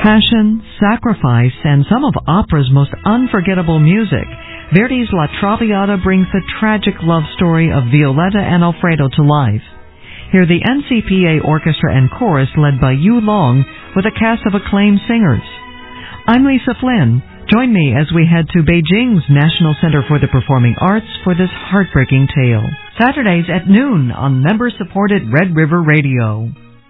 Passion, sacrifice, and some of opera's most unforgettable music, Verdi's La Traviata brings the tragic love story of Violetta and Alfredo to life. Hear the NCPA Orchestra and Chorus led by Yu Long with a cast of acclaimed singers. I'm Lisa Flynn. Join me as we head to Beijing's National Center for the Performing Arts for this heartbreaking tale. Saturdays at noon on member-supported Red River Radio.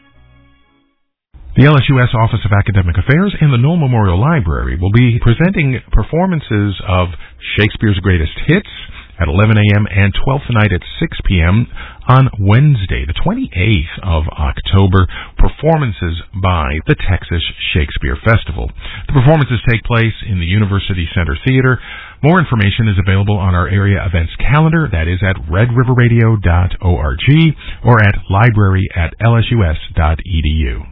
The LSUS Office of Academic Affairs and the Knoll Memorial Library will be presenting performances of Shakespeare's Greatest Hits at 11 a.m. and 12th night at 6 p.m. on Wednesday, the 28th of October, performances by the Texas Shakespeare Festival. The performances take place in the University Center Theater. More information is available on our area events calendar, that is at redriverradio.org or at library@lsus.edu.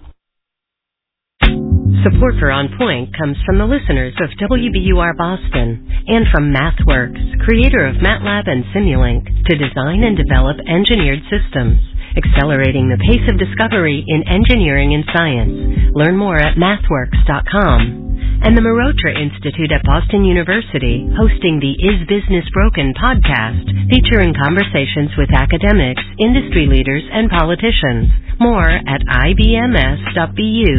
Support for On Point comes from the listeners of WBUR Boston and from MathWorks, creator of MATLAB and Simulink, to design and develop engineered systems, accelerating the pace of discovery in engineering and science. Learn more at mathworks.com. And the Marotra Institute at Boston University, hosting the Is Business Broken podcast, featuring conversations with academics, industry leaders, and politicians. More at ibms.bu.